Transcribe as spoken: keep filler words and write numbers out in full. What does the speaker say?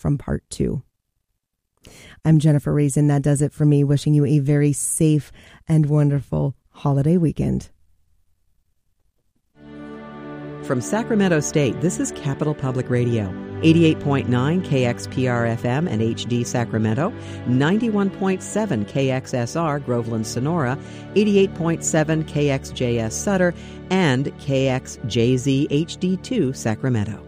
from part two. I'm Jennifer Raisin. That does it for me. Wishing you a very safe and wonderful holiday weekend. From Sacramento State, this is Capital Public Radio, eighty-eight point nine K X P R F M and H D Sacramento, ninety-one point seven K X S R Groveland Sonora, eighty-eight point seven K X J S Sutter, and K X J Z H D two Sacramento.